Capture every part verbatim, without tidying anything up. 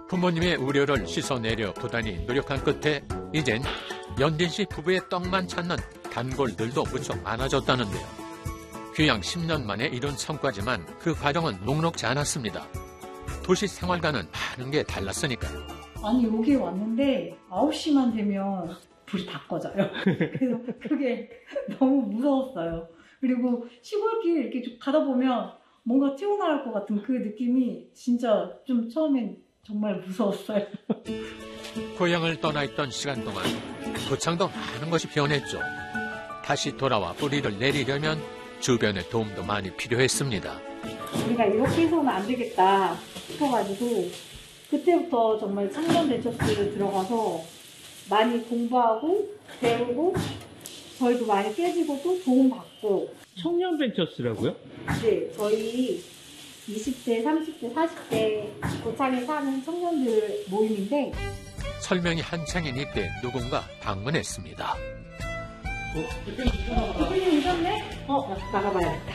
부모님의 우려를 씻어내려 부단히 노력한 끝에 이젠 연딘 씨 부부의 떡만 찾는 단골들도 무척 많아졌다는데요. 귀양 십 년 만에 이룬 성과지만 그 과정은 녹록지 않았습니다. 도시 생활과는 많은 게 달랐으니까요. 아니 여기 왔는데 아홉 시만 되면 불이 다 꺼져요. 그래서 그게 너무 무서웠어요. 그리고 시골길 이렇게 좀 가다 보면 뭔가 튀어나올 것 같은 그 느낌이 진짜 좀 처음엔 정말 무서웠어요. 고향을 떠나 있던 시간 동안 고창도 많은 것이 변했죠. 다시 돌아와 뿌리를 내리려면 주변의 도움도 많이 필요했습니다. 우리가 이렇게 해서는 안 되겠다 싶어가지고 그때부터 정말 청년 벤처스를 들어가서 많이 공부하고 배우고 저희도 많이 깨지고 또 도움받고. 청년 벤처스라고요? 네, 저희 이십 대, 삼십 대, 사십 대 고창에 사는 청년들 모임인데 설명이 한창인 이때 누군가 방문했습니다. 어, 대표님 오셨네? 어, 나가봐야겠다.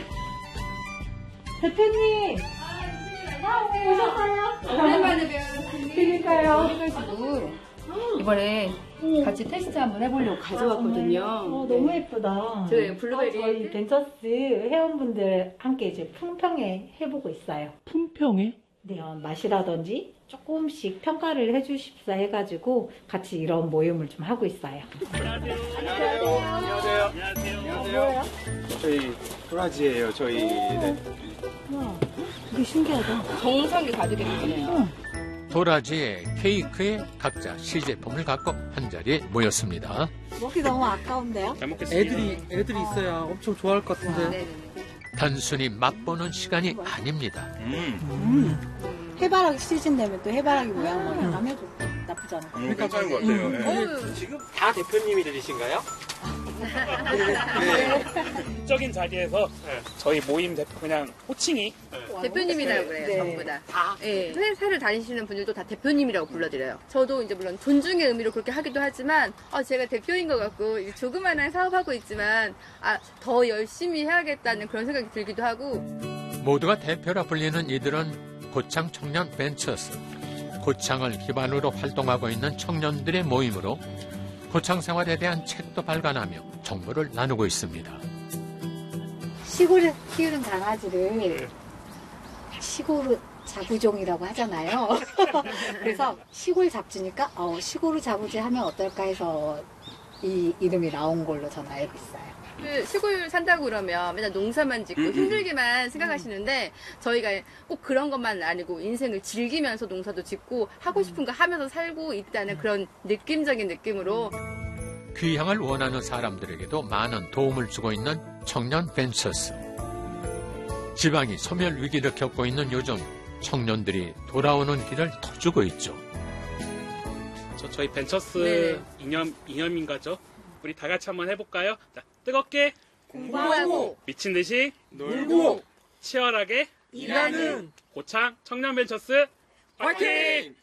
대표님! 아, 오셨어요? 오랜만에 뵈요. 그러니까요. 그래가지고 이번에 같이 테스트 한번 해보려고 가져왔거든요. 어, 너무 예쁘다. 저희 블루베리. 어, 저희 벤처스 회원분들 함께 이제 품평회 해보고 있어요. 품평회? 네, 어, 맛이라든지 조금씩 평가를 해주십사 해가지고 같이 이런 모임을 좀 하고 있어요. 안녕하세요. 안녕하세요. 안녕하세요. 안녕하세요. 저희 도라지예요. 저희. 네. 와, 되게 신기하다. 정성이 가득했는 거네요. 도라지에 케이크에 각자 시제품을 갖고 한자리에 모였습니다. 먹기 너무 아까운데요? 잘 먹겠습니다. 애들이 애들이 있어야 엄청 좋아할 것 같은데. 네네네. 단순히 맛보는 시간이 아닙니다. 음. 음. 해바라기 시즌 되면 또 해바라기 모양 먹면 해도 나쁘지 않아. 음, 괜찮은 것 같아요. 네. 어우, 지금 다 대표님이들이신가요? 네. 적인 자리에서 저희 모임 대표 그냥 호칭이 대표님이라고 그래요, 네. 전부 다. 네. 회사를 다니시는 분들도 다 대표님이라고 불러드려요. 저도 이제 물론 존중의 의미로 그렇게 하기도 하지만, 아, 제가 대표인 것 같고, 조그마한 사업하고 있지만, 아, 더 열심히 해야겠다는 그런 생각이 들기도 하고. 모두가 대표라 불리는 이들은 고창 청년 벤처스, 고창을 기반으로 활동하고 있는 청년들의 모임으로 고창 생활에 대한 책도 발간하며 정보를 나누고 있습니다. 시골에 키우는 강아지를 시골 자부종이라고 하잖아요. 그래서 시골 잡지니까 어, 시골 자부지 하면 어떨까 해서 이 이름이 나온 걸로 저는 알고 있어요. 그 시골 산다고 그러면 맨날 농사만 짓고 힘들게만 생각하시는데 저희가 꼭 그런 것만 아니고 인생을 즐기면서 농사도 짓고 하고 싶은 거 하면서 살고 있다는 그런 느낌적인 느낌으로 귀향을 원하는 사람들에게도 많은 도움을 주고 있는 청년 벤처스. 지방이 소멸 위기를 겪고 있는 요즘 청년들이 돌아오는 길을 터주고 있죠. 저 저희 벤처스 네. 이념 이념인가죠? 우리 다 같이 한번 해볼까요? 자, 뜨겁게 공부하고 미친 듯이 놀고 치열하게 일하는 고창 청년 벤처스 화이팅!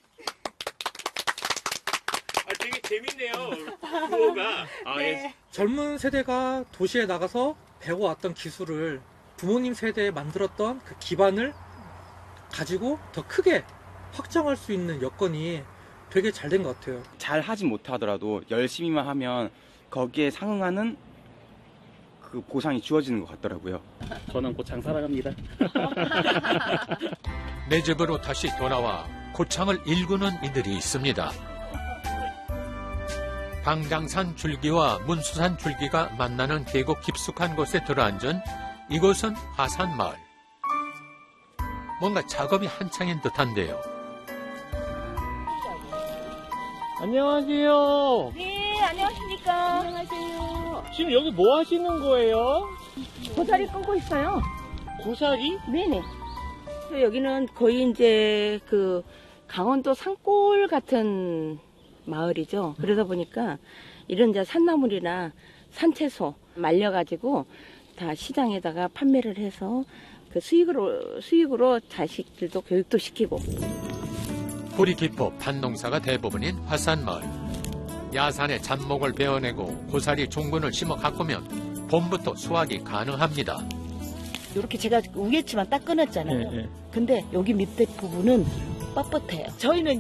아, 되게 재밌네요. 구호가. 아, 예. 젊은 세대가 도시에 나가서 배워왔던 기술을 부모님 세대에 만들었던 그 기반을 가지고 더 크게 확장할 수 있는 여건이 되게 잘 된 것 같아요. 잘 하진 못하더라도 열심히만 하면 거기에 상응하는 그 보상이 주어지는 것 같더라고요. 저는 고창 사랑합니다. 내 집으로 다시 돌아와 고창을 일구는 이들이 있습니다. 방장산 줄기와 문수산 줄기가 만나는 계곡 깊숙한 곳에 들어앉은 이곳은 화산마을. 뭔가 작업이 한창인 듯한데요. 안녕하세요. 네, 안녕하십니까. 안녕하세요. 지금 여기 뭐 하시는 거예요? 고사리 끊고 있어요. 고사리? 네네. 여기는 거의 이제 그 강원도 산골 같은 마을이죠. 그러다 보니까 이런 이제 산나물이나 산채소 말려가지고 다 시장에다가 판매를 해서 그 수익으로, 수익으로 자식들도 교육도 시키고. 뿌리 깊어 밭농사가 대부분인 화산마을. 야산의 잡목을 베어내고 고사리 종근을 심어 가꾸면 봄부터 수확이 가능합니다. 이렇게 제가 위에치만 딱 끊었잖아요. 네, 네. 근데 여기 밑에 부분은 뻣뻣해요. 저희는